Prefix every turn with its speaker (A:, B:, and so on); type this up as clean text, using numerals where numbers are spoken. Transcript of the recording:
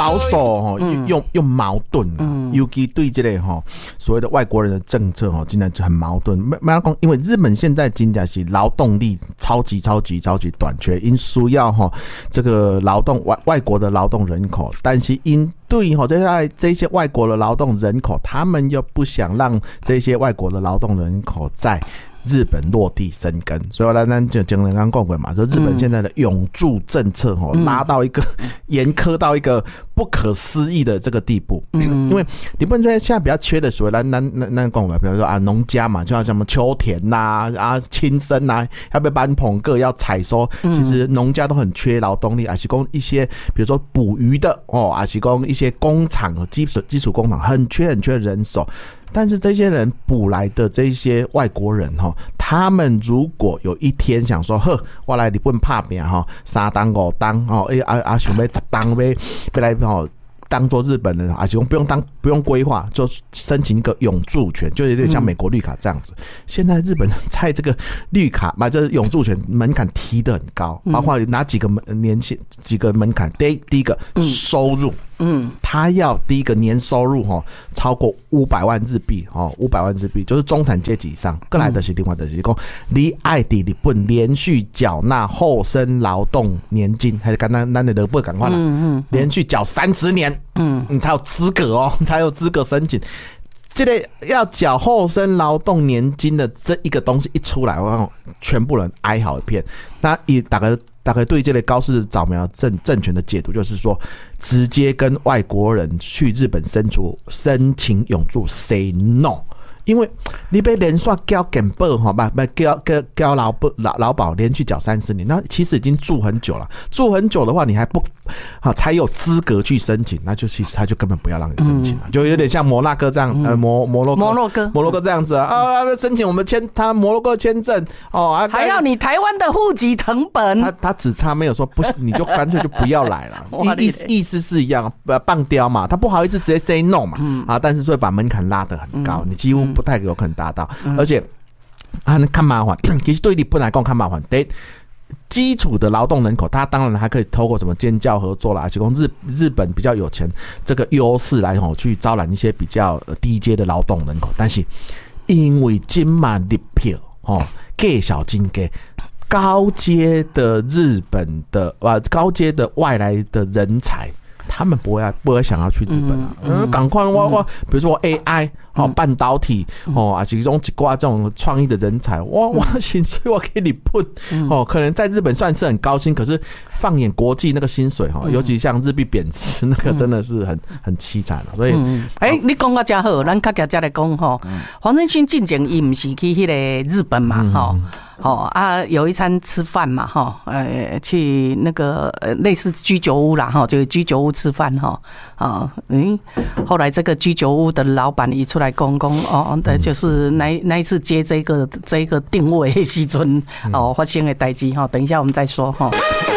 A: 保守又矛盾尤其对这个所谓的外国人的政策竟然就很矛盾。因为日本现在真的是劳动力超级短缺，因需要这个劳动外国的劳动人口，但是因对这些外国的劳动人口，他们又不想让这些外国的劳动人口在日本落地生根，所以咱就前两天讲过嘛，说日本现在的永住政策拉到一个严苛到一个不可思议的这个地步。因为日本现在比较缺的所谓咱讲过，比如说农家嘛，就像什么秋田青森要被搬棚个要采收，其实农家都很缺劳动力，还是讲一些比如说捕鱼的还是讲一些工厂基础工厂很缺人手。但是这些人捕来的这些外国人他们如果有一天想说我来日本打拼3当5当想要10当要来当做日本人，不用规划就申请一个永住权，就有点像美国绿卡这样子。现在日本人在这个绿卡就是永住权门槛提得很高，包括哪几个门槛。第一个收入，他要第一个年收入超过500万日币，500万日币就是中产阶级以上。再来的是另外的是说，你要在日本连续缴纳后生劳动年金，还是刚刚咱的日本赶快了，连续缴30年，你才有资格你才有资格申请。这个要缴后生劳动年金的这一个东西一出来，全部人哀嚎一片。那大概对这类高市早苗政权的解读就是说，直接跟外国人去日本申请永住 say no。因为你被连续交健保交劳保连续缴30年，那其实已经住很久了。住很久的话，你还不才有资格去申请，那就其实他就根本不要让你申请了，就有点像摩纳哥这样，摩洛哥这样子申请我们他摩洛哥签证
B: 还要你台湾的户籍誊本。
A: 他只差没有说不行，你就干脆就不要来了。意思是一样，棒雕嘛，他不好意思直接 say no 嘛但是所以把门槛拉得很高，你几乎不太有可能达到，而且看麻烦。其实对日本来讲看麻烦，基础的劳动人口，他当然还可以透过什么建教合作啦，而且日本比较有钱这个优势来去招揽一些比较低阶的劳动人口，但是因为今嘛日票介绍真低，高阶的日本的高阶的外来的人才，他们不会想要去日本赶快我比如说 AI 半导体其中一挂这种创意的人才，我薪水我给你喷可能在日本算是很高薪，可是放眼国际那个薪水尤其像日币贬值那个真的是很凄惨了。所以
B: 你讲到这好，咱较加来讲黄仁勋进前伊不是去那个日本嘛有一餐吃饭嘛去那个类似居酒屋啦就是居酒屋吃饭后来这个居酒屋的老板一出来讲就是那一次接这个定位的时阵发生的代志等一下我们再说